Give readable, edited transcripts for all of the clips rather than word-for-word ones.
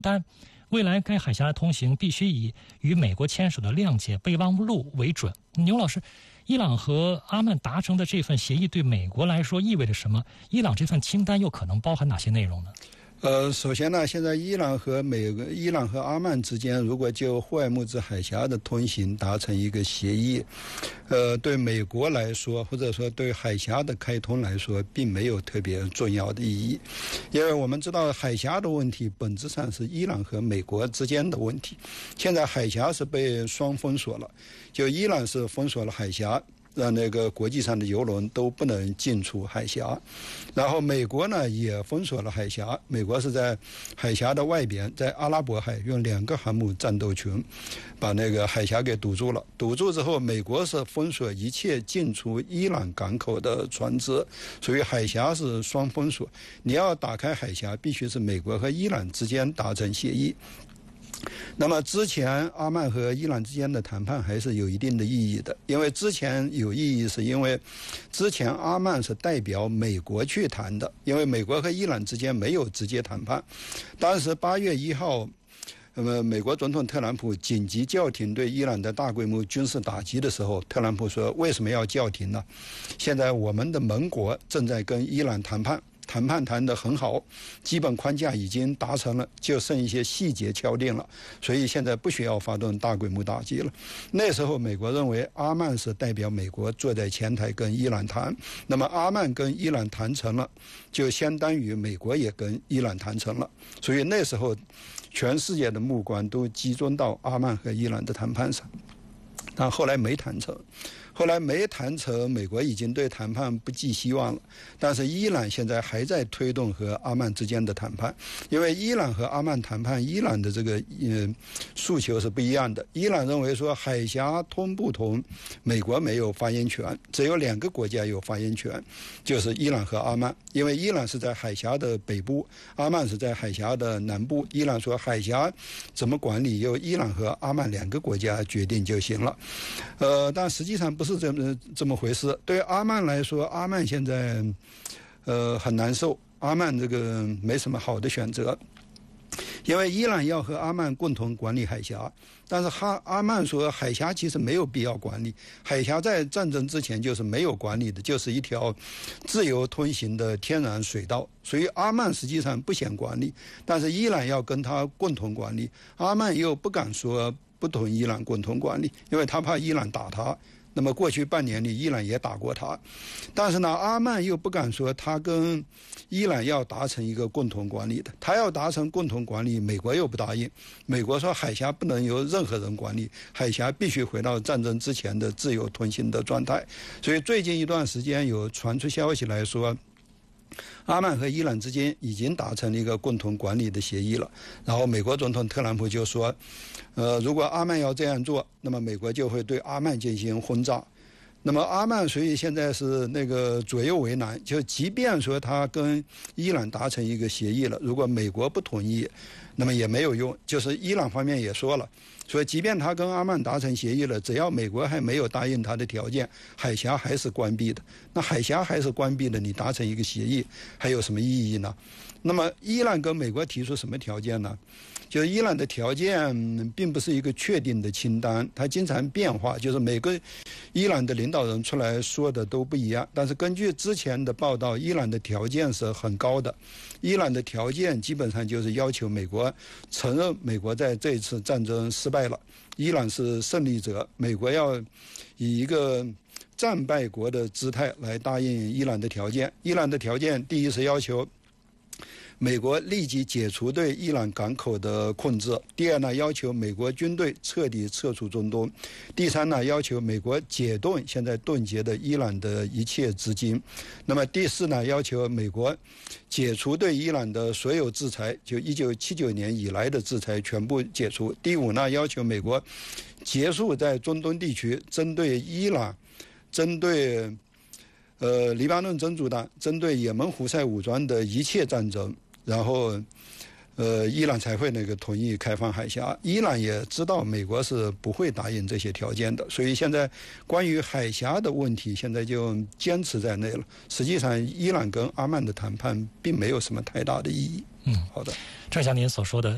但未来该海峡的通行必须以与美国签署的谅解备忘录为准。牛老师，伊朗和阿曼达成的这份协议对美国来说意味着什么？伊朗这份清单又可能包含哪些内容呢？ 首先呢，现在伊朗和阿曼之间，如果就霍尔木兹海峡的通行达成一个协议，对美国来说，或者说对海峡的开通来说，并没有特别重要的意义，因为我们知道海峡的问题本质上是伊朗和美国之间的问题。现在海峡是被双封锁了，就伊朗是封锁了海峡，让那个国际上的邮轮都不能进出海峡，然后美国呢也封锁了海峡，美国是在海峡的外边，在阿拉伯海用2个航母战斗群把那个海峡给堵住了。堵住之后，美国是封锁一切进出伊朗港口的船只，所以海峡是双封锁。你要打开海峡，必须是美国和伊朗之间达成协议。那么之前阿曼和伊朗之间的谈判还是有一定的意义的，因为之前有意义是因为之前阿曼是代表美国去谈的，因为美国和伊朗之间没有直接谈判。当时8月1号美国总统特朗普紧急叫停对伊朗的大规模军事打击的时候，特朗普说为什么要叫停呢？现在我们的盟国正在跟伊朗谈判谈得很好，基本框架已经达成了，就剩一些细节敲定了，所以现在不需要发动大规模打击了。那时候美国认为阿曼是代表美国坐在前台跟伊朗谈，那么阿曼跟伊朗谈成了，就相当于美国也跟伊朗谈成了，所以那时候全世界的目光都集中到阿曼和伊朗的谈判上，但后来没谈成。美国已经对谈判不寄希望了。但是伊朗现在还在推动和阿曼之间的谈判，因为伊朗和阿曼谈判，伊朗的这个诉求是不一样的。伊朗认为说海峡通不通，美国没有发言权，只有2个国家有发言权，就是伊朗和阿曼。因为伊朗是在海峡的北部，阿曼是在海峡的南部。伊朗说海峡怎么管理由伊朗和阿曼2个国家决定就行了。但实际上不是这么回事。对阿曼来说，阿曼现在很难受，阿曼这个没什么好的选择，因为伊朗要和阿曼共同管理海峡，但是阿曼说海峡其实没有必要管理，海峡在战争之前就是没有管理的，就是一条自由通行的天然水道，所以阿曼实际上不想管理，但是伊朗要跟他共同管理，阿曼又不敢说不同伊朗共同管理，因为他怕伊朗打他。那么过去半年里，伊朗也打过他，但是呢，阿曼又不敢说他跟伊朗要达成一个共同管理的，他要达成共同管理，美国又不答应。美国说海峡不能由任何人管理，海峡必须回到战争之前的自由通行的状态。所以最近一段时间有传出消息来说，阿曼和伊朗之间已经达成了一个共同管理的协议了。然后美国总统特朗普就说，如果阿曼要这样做，那么美国就会对阿曼进行轰炸。那么阿曼所以现在是那个左右为难，就即便说他跟伊朗达成一个协议了，如果美国不同意，那么也没有用。就是伊朗方面也说了，所以即便他跟阿曼达成协议了，只要美国还没有答应他的条件，海峡还是关闭的。那海峡还是关闭的，你达成一个协议还有什么意义呢？那么伊朗跟美国提出什么条件呢？就是伊朗的条件并不是一个确定的清单，它经常变化，就是每个伊朗的领导人出来说的都不一样。但是根据之前的报道，伊朗的条件是很高的，伊朗的条件基本上就是要求美国承认美国在这一次战争失败了，伊朗是胜利者，美国要以一个战败国的姿态来答应伊朗的条件。伊朗的条件第一是要求美国立即解除对伊朗港口的控制，第二呢，要求美国军队彻底撤出中东，第三呢，要求美国解冻现在冻结的伊朗的一切资金，那么第四呢，要求美国解除对伊朗的所有制裁，就1979年以来的制裁全部解除，第五呢，要求美国结束在中东地区针对伊朗、针对黎巴嫩真主党、针对也门胡塞武装的一切战争，然后伊朗才会同意开放海峡。伊朗也知道美国是不会答应这些条件的，所以现在关于海峡的问题现在就坚持在内了。实际上伊朗跟阿曼的谈判并没有什么太大的意义。 好的，正像您所说的，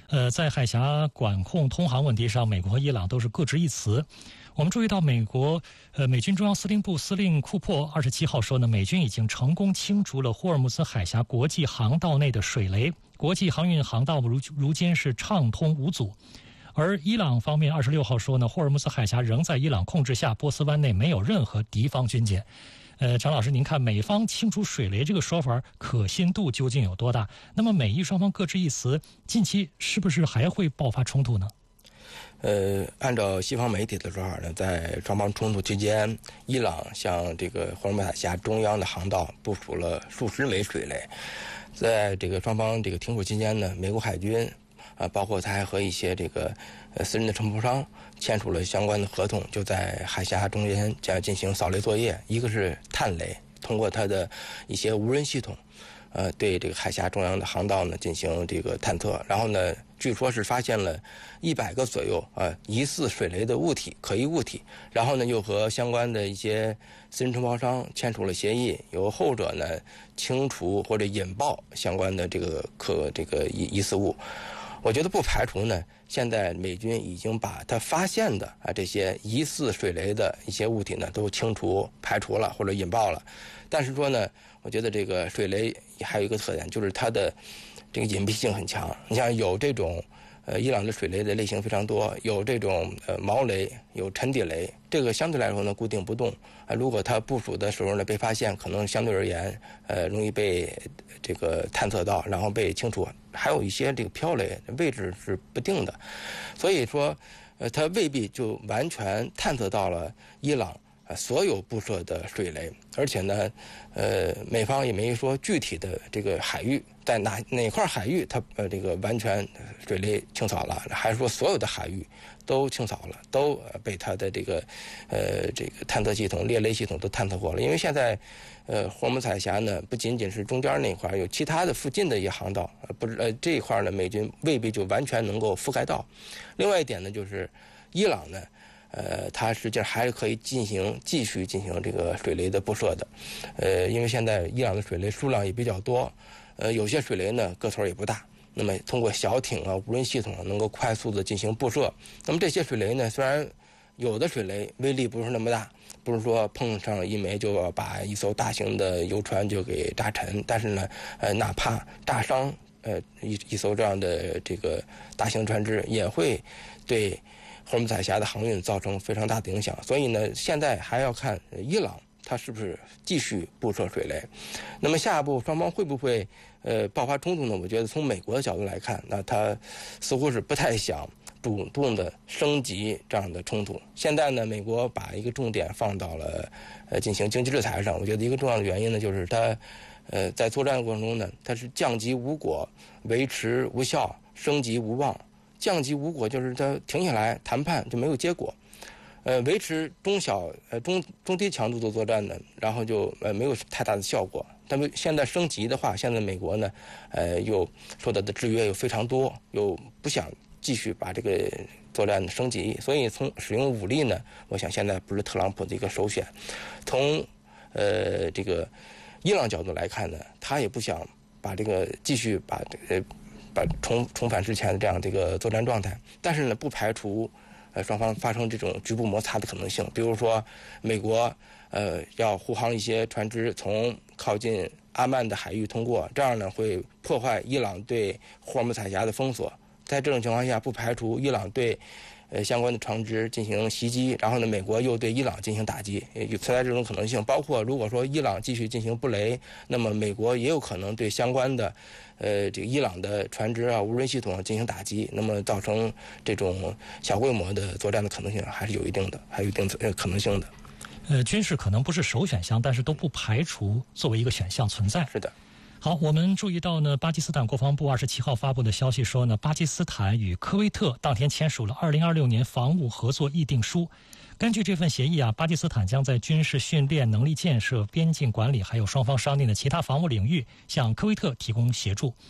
在海峡管控通航问题上，美国和伊朗都是各执一词。我们注意到美军中央司令部司令库珀27号说呢，美军已经成功清除了霍尔木兹海峡国际航道内的水雷，国际航运航道如今是畅通无阻。而伊朗方面26号说呢，霍尔木兹海峡仍在伊朗控制下，波斯湾内没有任何敌方军舰。张老师，您看美方清除水雷这个说法可信度究竟有多大？那么美伊双方各执一词，近期是不是还会爆发冲突呢？ 按照西方媒体的说法呢，在双方冲突期间，伊朗向这个霍尔木兹海峡中央的航道部署了数十枚水雷。在这个双方这个停火期间呢，美国海军包括他还和一些这个私人的承包商签署了相关的合同，就在海峡中间将进行扫雷作业。一个是探雷，通过它的一些无人系统，对这个海峡中央的航道呢进行这个探测。然后呢，据说是发现了100个左右疑似水雷的物体、可疑物体。然后呢，又和相关的一些私人承包商签署了协议，由后者呢清除或者引爆相关的这个疑似物。我觉得不排除呢，现在美军已经把他发现的这些疑似水雷的一些物体呢都清除、排除了或者引爆了。但是说呢，我觉得这个水雷还有一个特点，就是它的这个隐蔽性很强。你像有这种伊朗的水雷的类型非常多，有这种锚雷，有沉底雷，这个相对来说呢固定不动。如果它部署的时候呢被发现，可能相对而言容易被这个探测到，然后被清除。还有一些这个飘雷位置是不定的，所以说它未必就完全探测到了伊朗所有布设的水雷。而且呢美方也没说具体的这个海域在哪块海域它这个完全水雷清扫了，还是说所有的海域都清扫了，都被它的这个探测系统、猎雷系统都探测过了。因为现在霍尔木兹海峡呢不仅仅是中间那块，有其他的附近的一些航道，这一块呢美军未必就完全能够覆盖到。另外一点呢，就是伊朗呢它实际上还是可以继续进行这个水雷的布设的。因为现在伊朗的水雷数量也比较多，有些水雷呢个头也不大，那么通过小艇无人系统能够快速的进行布设。那么这些水雷呢，虽然有的水雷威力不是那么大，不是说碰上一枚就要把一艘大型的游船就给炸沉，但是呢哪怕炸伤一艘这样的这个大型船只，也会对霍尔木兹海峡的航运造成非常大的影响。所以呢，现在还要看伊朗它是不是继续布设水雷。那么下一步双方会不会爆发冲突呢？我觉得从美国的角度来看，那他似乎是不太想主动的升级这样的冲突。现在呢，美国把一个重点放到了进行经济制裁上。我觉得一个重要的原因呢，就是它在作战的过程中呢，它是降级无果，维持无效，升级无望。降级无果就是它停下来谈判就没有结果，维持中低强度的作战呢，然后就没有太大的效果。但是现在升级的话，现在美国呢又受到的制约又非常多，又不想继续把这个作战升级，所以从使用武力呢，我想现在不是特朗普的一个首选。从这个伊朗角度来看呢，他也不想把这个继续把重返之前的这样这个作战状态，但是呢，不排除双方发生这种局部摩擦的可能性。比如说，美国要护航一些船只从靠近阿曼的海域通过，这样呢会破坏伊朗对霍尔木兹海峡的封锁。在这种情况下，不排除伊朗对相关的船只进行袭击，然后呢，美国又对伊朗进行打击，有存在这种可能性。包括如果说伊朗继续进行布雷，那么美国也有可能对相关的这个伊朗的船只无人系统进行打击，那么造成这种小规模的作战的可能性还是有一定可能性的。 军事可能不是首选项，但是都不排除作为一个选项存在。 是的。 好，我们注意到呢，巴基斯坦国防部27号发布的消息说呢，巴基斯坦与科威特当天签署了2026年防务合作议定书。根据这份协议巴基斯坦将在军事训练、能力建设、边境管理，还有双方商定的其他防务领域，向科威特提供协助。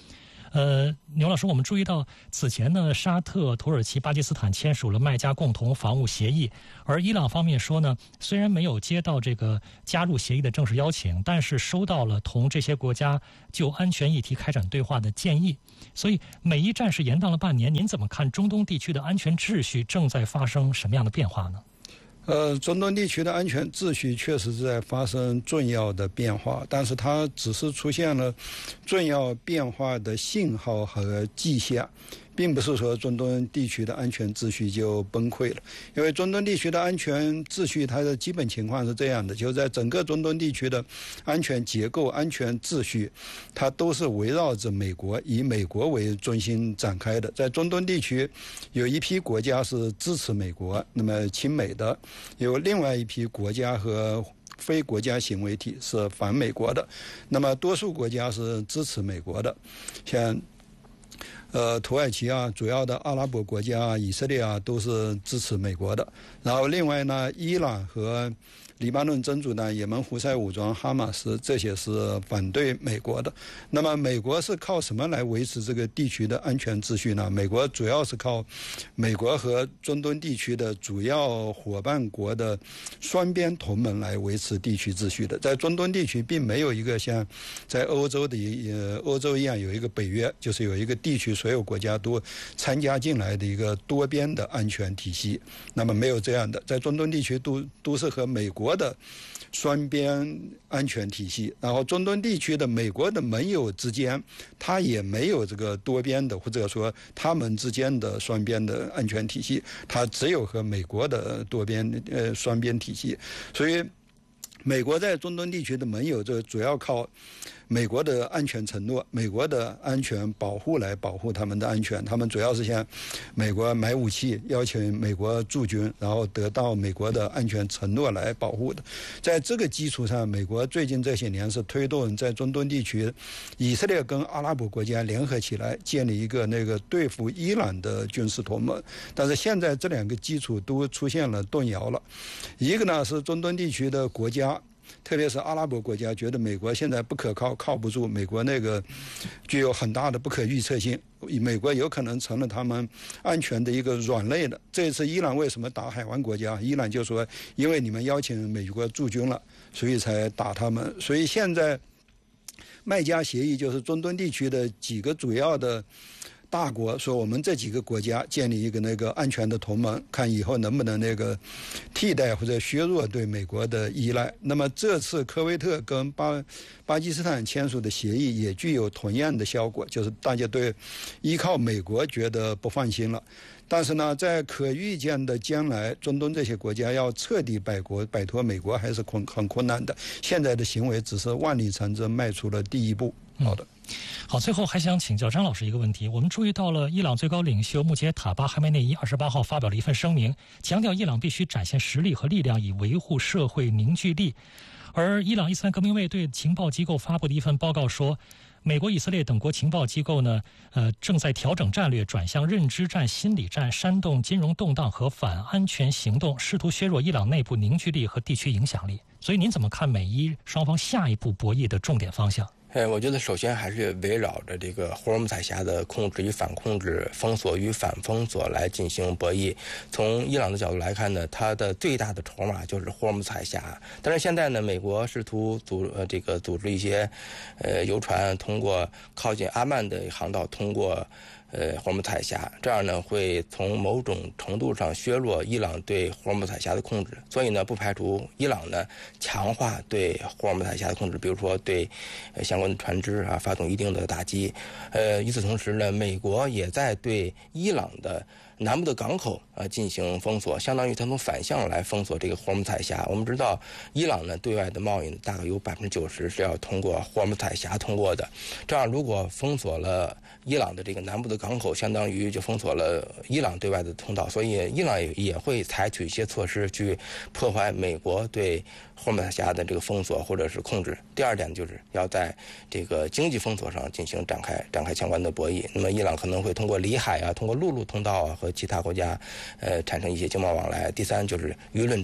牛老师，我们注意到此前呢，沙特、土耳其、巴基斯坦签署了麦加共同防务协议，而伊朗方面说呢，虽然没有接到这个加入协议的正式邀请，但是收到了同这些国家就安全议题开展对话的建议。所以美伊战事延宕了半年，您怎么看中东地区的安全秩序正在发生什么样的变化呢？ 中东地区的安全秩序确实是在发生重要的变化，但是它只是出现了重要变化的信号和迹象，并不是说中东地区的安全秩序就崩溃了。因为中东地区的安全秩序它的基本情况是这样的，就在整个中东地区的安全结构、安全秩序，它都是围绕着美国，以美国为中心展开的。在中东地区有一批国家是支持美国，那么亲美的，有另外一批国家和非国家行为体是反美国的，那么多数国家是支持美国的，像土耳其啊，主要的阿拉伯国家啊，以色列啊，都是支持美国的。然后另外呢，伊朗和黎巴嫩真主党、也门胡塞武装、哈马斯，这些是反对美国的。那么美国是靠什么来维持这个地区的安全秩序呢？美国主要是靠美国和中东地区的主要伙伴国的双边同盟来维持地区秩序的。在中东地区并没有一个像在欧洲一样有一个北约，就是有一个地区所有国家都参加进来的一个多边的安全体系。那么没有这样的，在中东地区都是和美国的双边安全体系，然后中东地区的美国的盟友之间，它也没有这个多边的，或者说他们之间的双边的安全体系，它只有和美国的多边双边体系。所以美国在中东地区的盟友，这主要靠美国的安全承诺、美国的安全保护来保护他们的安全。他们主要是向美国买武器，邀请美国驻军，然后得到美国的安全承诺来保护的。在这个基础上，美国最近这些年是推动在中东地区，以色列跟阿拉伯国家联合起来建立一个对付伊朗的军事同盟。但是现在这两个基础都出现了动摇了。一个呢是中东地区的国家，特别是阿拉伯国家觉得美国现在不可靠，靠不住，美国具有很大的不可预测性，美国有可能成了他们安全的一个软肋的。这一次伊朗为什么打海湾国家？伊朗就说因为你们邀请美国驻军了，所以才打他们。所以现在麦加协议就是中东地区的几个主要的大国说，我们这几个国家建立一个安全的同盟，看以后能不能替代或者削弱对美国的依赖。那么这次科威特跟巴基斯坦签署的协议也具有同样的效果，就是大家对依靠美国觉得不放心了。但是呢，在可预见的将来，中东这些国家要彻底摆脱美国还是很困难的。现在的行为只是万里长征迈出了第一步。好的。 好，最后还想请教张老师一个问题。我们注意到了伊朗最高领袖穆杰塔巴哈梅内伊28号发表了一份声明，强调伊朗必须展现实力和力量，以维护社会凝聚力。而伊朗伊斯兰革命卫队情报机构发布的一份报告说，美国、以色列等国情报机构呢，正在调整战略，转向认知战、心理战，煽动金融动荡和反安全行动，试图削弱伊朗内部凝聚力和地区影响力。所以您怎么看美伊双方下一步博弈的重点方向？ 我觉得首先还是围绕着这个霍尔木兹海峡的控制与反控制、封锁与反封锁来进行博弈。从伊朗的角度来看呢，它的最大的筹码就是霍尔木兹海峡。但是现在呢，美国试图组织一些游船通过靠近阿曼的航道通过霍尔木兹海峡，这样呢会从某种程度上削弱伊朗对霍尔木兹海峡的控制。所以呢，不排除伊朗呢强化对霍尔木兹海峡的控制，比如说对相关的船只发动一定的打击。与此同时呢，美国也在对伊朗的南部的港口进行封锁，相当于它从反向来封锁这个霍尔木兹海峡。我们知道，伊朗呢对外的贸易大概有90%是要通过霍尔木兹海峡通过的。这样，如果封锁了伊朗的这个南部的港口，相当于就封锁了伊朗对外的通道，所以伊朗也会采取一些措施去破坏美国对霍尔木兹海峡的这个封锁或者是控制。第二点就是要在这个经济封锁上进行展开相关的博弈。那么伊朗可能会通过里海通过陆路通道和其他国家产生一些经贸往来。第三就是舆论战。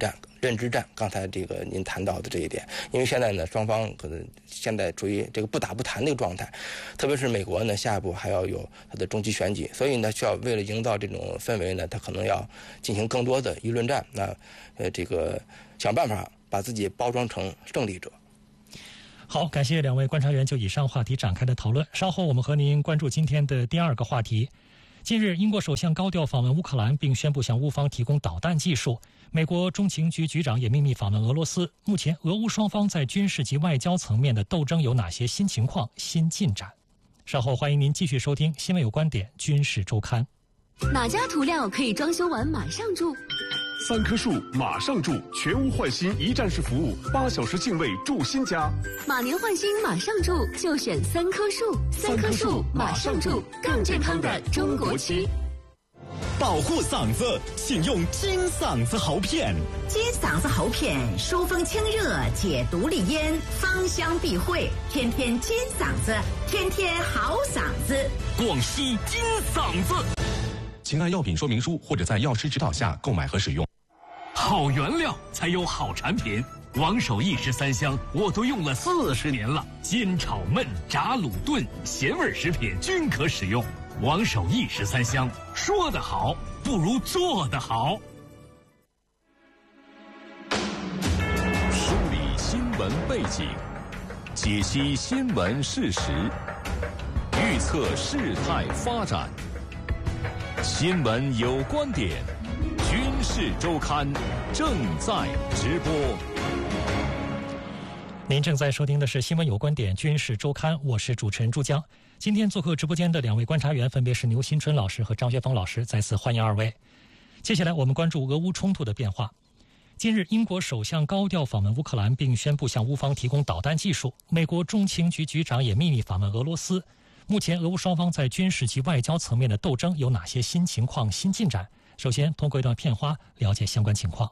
认知战。刚才这个您谈到的这一点，因为现在呢，双方可能现在处于这个不打不谈的一个状态，特别是美国呢，下一步还要有它的中期选举，所以呢，需要为了营造这种氛围呢，它可能要进行更多的舆论战，那这个想办法把自己包装成胜利者。 好，感谢两位观察员就以上话题展开的讨论。稍后我们和您关注今天的第二个话题。近日，英国首相高调访问乌克兰，并宣布向乌方提供导弹技术。美国中情局局长也秘密访问俄罗斯。目前，俄乌双方在军事及外交层面的斗争有哪些新情况、新进展？稍后欢迎您继续收听《新闻有观点·军事周刊》。 哪家涂料可以装修完马上住 ？3棵树马上住，全屋换新一站式服务，8小时净位住新家。 马年换新马上住，就选3棵树。3棵树马上住，更健康的中国区。 保护嗓子，请用金嗓子喉片。 金嗓子喉片疏风清热，解毒利咽，芳香避秽，天天金嗓子，天天好嗓子。 广西金嗓子。 请按药品说明书或者在药师指导下购买和使用。 好原料才有好产品。王守义13香我都用了40年了，煎炒焖炸卤炖咸味食品均可使用。王守义13香，说得好不如做得好。梳理新闻背景，解析新闻事实，预测事态发展。新闻有观点，军事周刊正在直播。 您正在收听的是新闻有观点军事周刊，我是主持人朱江。今天做客直播间的两位观察员分别是牛新春老师和张学峰老师，再次欢迎二位。接下来我们关注俄乌冲突的变化。近日，英国首相高调访问乌克兰，并宣布向乌方提供导弹技术。美国中情局局长也秘密访问俄罗斯。目前，俄乌双方在军事及外交层面的斗争有哪些新情况、新进展？首先，通过一段片花了解相关情况。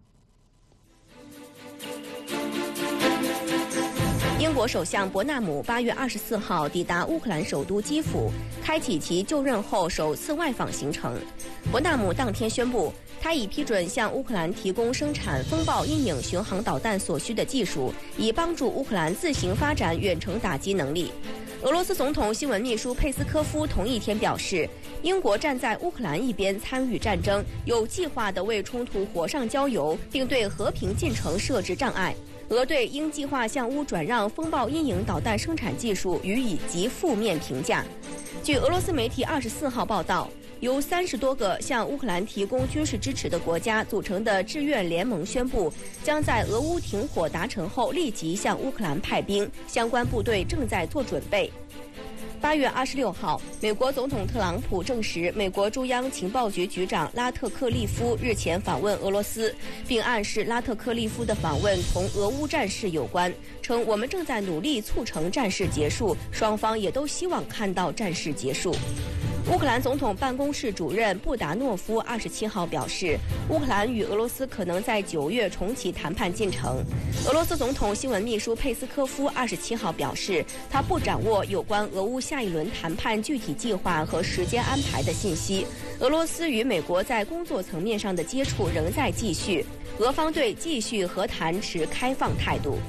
英国首相伯纳姆8月24号抵达乌克兰首都基辅，开启其就任后首次外访行程。伯纳姆当天宣布，他已批准向乌克兰提供生产风暴阴影巡航导弹所需的技术，以帮助乌克兰自行发展远程打击能力。俄罗斯总统新闻秘书佩斯科夫同一天表示，英国站在乌克兰一边参与战争，有计划地为冲突火上浇油，并对和平进程设置障碍。俄对应计划向乌转让风暴阴影导弹生产技术予以极负面评价。据俄罗斯媒体24号报道，由30多个向乌克兰提供军事支持的国家组成的志愿联盟宣布，将在俄乌停火达成后立即向乌克兰派兵，相关部队正在做准备。8月26号，美国总统特朗普证实，美国中央情报局局长拉特克利夫日前访问俄罗斯，并暗示拉特克利夫的访问同俄乌战事有关，称我们正在努力促成战事结束，双方也都希望看到战事结束。乌克兰总统办公室主任布达诺夫27号表示，乌克兰与俄罗斯可能在9月重启谈判进程。俄罗斯总统新闻秘书佩斯科夫27号表示，他不掌握有关俄乌下一轮谈判具体计划和时间安排的信息。俄罗斯与美国在工作层面上的接触仍在继续，俄方对继续和谈持开放态度。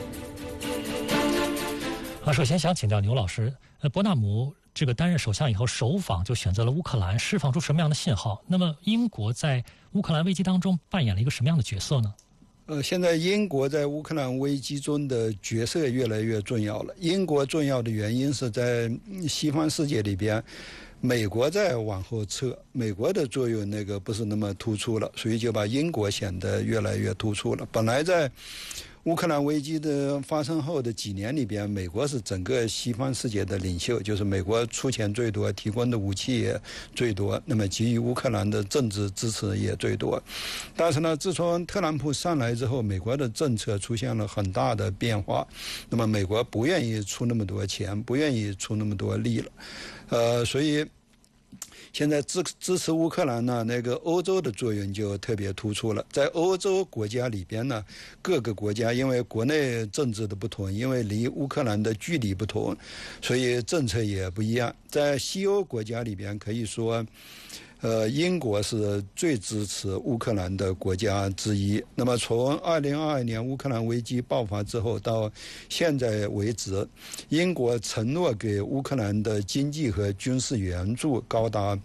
首先想请教牛老师，伯纳姆这个担任首相以后首访就选择了乌克兰，释放出什么样的信号？那么英国在乌克兰危机当中扮演了一个什么样的角色呢？ 现在英国在乌克兰危机中的角色越来越重要了。英国重要的原因是在西方世界里边，美国在往后撤，美国的作用不是那么突出了，所以就把英国显得越来越突出了。本来在乌克兰危机的发生后的几年里边，美国是整个西方世界的领袖，就是美国出钱最多，提供的武器也最多，那么给予乌克兰的政治支持也最多。但是呢，自从特朗普上来之后，美国的政策出现了很大的变化，那么美国不愿意出那么多钱，不愿意出那么多力了，所以现在支持乌克兰呢，欧洲的作用就特别突出了。在欧洲国家里边呢，各个国家因为国内政治的不同，因为离乌克兰的距离不同，所以政策也不一样。在西欧国家里边，可以说英国是最支持乌克兰的国家之一。那么从2022年乌克兰危机爆发之后到现在为止，英国承诺给乌克兰的经济和军事援助高达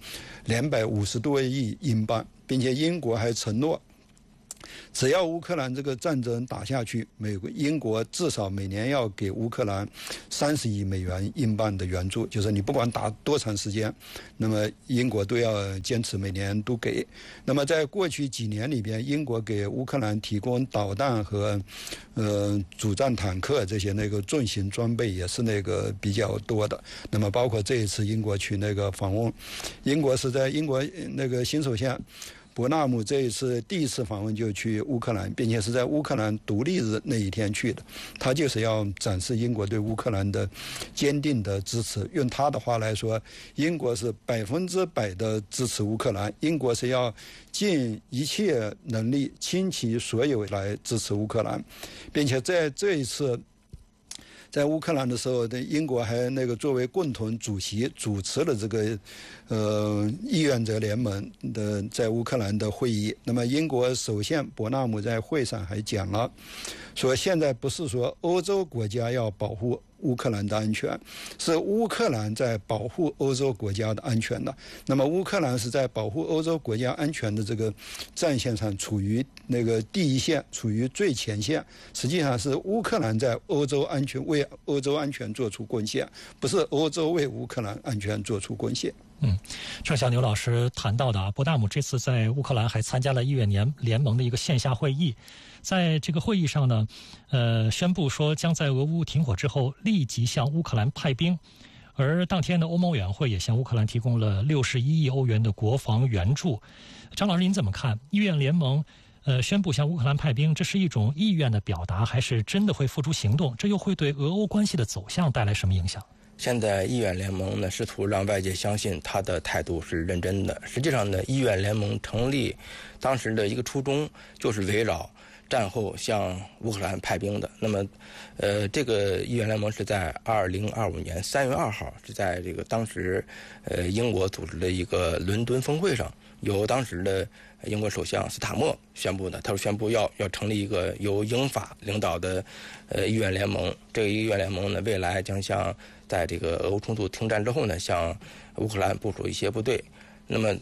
250多亿英镑，并且英国还承诺，只要乌克兰这个战争打下去，英国至少每年要给乌克兰30亿美元英镑的援助，就是你不管打多长时间，那么英国都要坚持每年都给。那么在过去几年里边，英国给乌克兰提供导弹和主战坦克这些重型装备也是比较多的。那么包括这一次英国去访问，英国是在英国新首相伯纳姆这一次第一次访问就去乌克兰，并且是在乌克兰独立日那一天去的。他就是要展示英国对乌克兰的坚定的支持。用他的话来说，英国是100%的支持乌克兰，英国是要尽一切能力倾其所有来支持乌克兰，并且在这一次在乌克兰的时候，英国还作为共同主席主持了这个议员者联盟的在乌克兰的会议。那么英国首相伯纳姆在会上还讲了，说现在不是说欧洲国家要保护乌克兰的安全，是乌克兰在保护欧洲国家的安全的。那么乌克兰是在保护欧洲国家安全的这个战线上处于第一线，处于最前线。实际上是乌克兰在欧洲安全为欧洲安全做出贡献，不是欧洲为乌克兰安全做出贡献。 正像牛老师谈到的伯纳姆这次在乌克兰还参加了议院联盟的一个线下会议，在这个会议上呢，宣布说将在俄乌停火之后立即向乌克兰派兵，而当天的欧盟委员会也向乌克兰提供了61亿欧元的国防援助。张老师，您怎么看议院联盟宣布向乌克兰派兵，这是一种意愿的表达，还是真的会付诸行动？这又会对俄欧关系的走向带来什么影响？ 现在议院联盟呢，试图让外界相信他的态度是认真的。实际上呢，议院联盟成立当时的一个初衷就是围绕战后向乌克兰派兵的。那么，这个议院联盟是在2025年3月2号，是在这个当时英国组织的一个伦敦峰会上，由当时的英国首相斯塔默宣布的。他宣布要成立一个由英法领导的议院联盟。这个议院联盟呢，未来将在这个俄乌冲突停战之后呢，向乌克兰部署一些部队。那么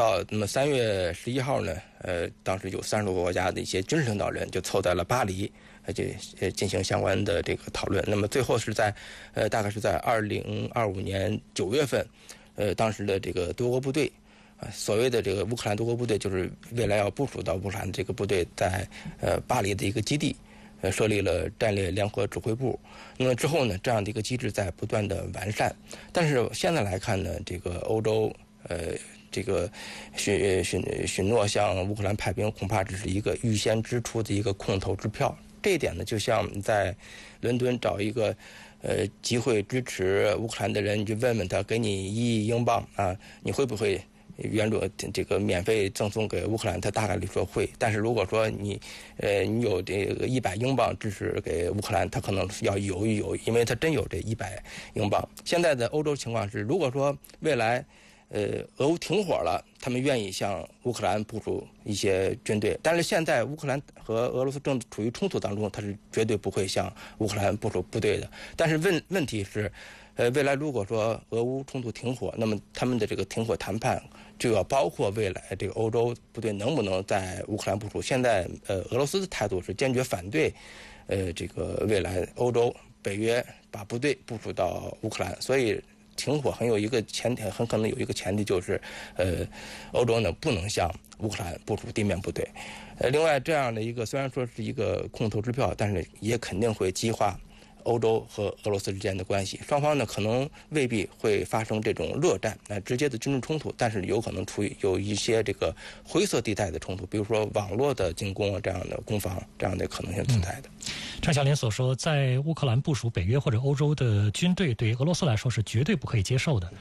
3月11号呢，当时有30多个国家的一些军事领导人就凑在了巴黎，就进行相关的这个讨论。那么最后是在大概是在2025年9月份，当时的这个多国部队，所谓的这个乌克兰多国部队，就是未来要部署到乌克兰的这个部队在巴黎的一个基地。设立了战略联合指挥部。那么之后呢，这样的一个机制在不断的完善。但是现在来看呢，这个欧洲这个许诺向乌克兰派兵，恐怕只是一个预先支出的一个空头支票。这一点呢，就像在伦敦找一个集会支持乌克兰的人，你就问问他，给你1亿英镑啊，你会不会援助这个免费赠送给乌克兰？他大概率说会。但是如果说你有这个100英镑支持给乌克兰，他可能是要犹豫，因为他真有这100英镑。现在的欧洲情况是，如果说未来俄乌停火了，他们愿意向乌克兰部署一些军队，但是现在乌克兰和俄罗斯正处于冲突当中，他是绝对不会向乌克兰部署部队的。但是问题是，未来如果说俄乌冲突停火，那么他们的这个停火谈判就要包括未来这个欧洲部队能不能在乌克兰部署。现在俄罗斯的态度是坚决反对，这个未来欧洲北约把部队部署到乌克兰，所以停火很可能有一个前提就是，欧洲呢不能向乌克兰部署地面部队。另外这样的一个虽然说是一个空头支票，但是也肯定会激化欧洲和俄罗斯之间的关系，双方呢可能未必会发生这种热战，直接的军事冲突，但是有可能有一些这个灰色地带的冲突，比如说网络的进攻啊，这样的攻防，这样的可能性存在的。 张小林所说，在乌克兰部署北约或者欧洲的军队，对俄罗斯来说是绝对不可以接受的。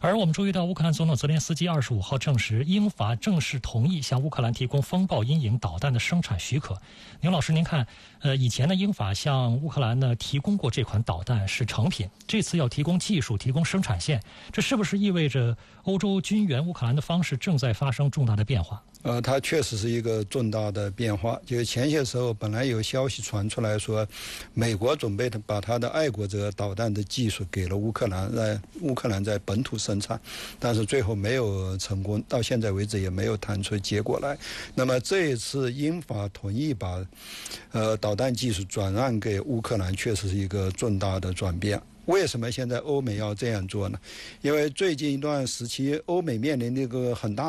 而我们注意到，乌克兰总统泽连斯基25号证实，英法正式同意向乌克兰提供风暴阴影导弹的生产许可。牛老师，您看，以前呢，英法向乌克兰呢提供过这款导弹是成品，这次要提供技术、提供生产线，这是不是意味着欧洲军援乌克兰的方式正在发生重大的变化？ 它确实是一个重大的变化。就是前些时候本来有消息传出来说，美国准备把它的爱国者导弹的技术给了乌克兰，让乌克兰在本土生产，但是最后没有成功，到现在为止也没有谈出结果来。那么这一次英法同意把导弹技术转让给乌克兰，确实是一个重大的转变。为什么现在欧美要这样做呢？因为最近一段时期，欧美面临的一个很大